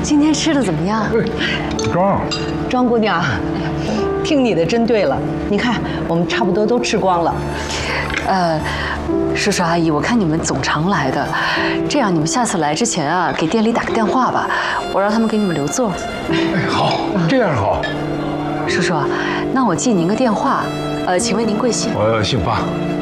今天吃的怎么样？ 庄姑娘，听你的真对了。你看，我们差不多都吃光了。 叔叔阿姨，我看你们总常来的，这样你们下次来之前啊，给店里打个电话吧，我让他们给你们留座。 哎，好，这样好。 叔叔，那我记您个电话，请问您贵姓？ 我姓方。